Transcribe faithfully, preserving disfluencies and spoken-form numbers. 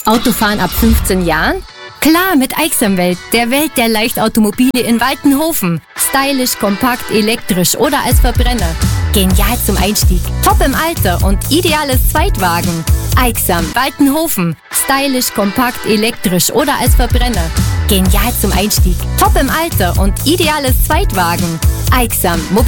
Autofahren ab fünfzehn Jahren? Klar, mit Aixam-Welt, der Welt der Leichtautomobile in Waltenhofen. Stylisch, kompakt, elektrisch oder als Verbrenner. Genial zum Einstieg, top im Alter und ideales Zweitwagen. Aixam, Waltenhofen. Stylisch, kompakt, elektrisch oder als Verbrenner. Genial zum Einstieg, top im Alter und ideales Zweitwagen. Aixam,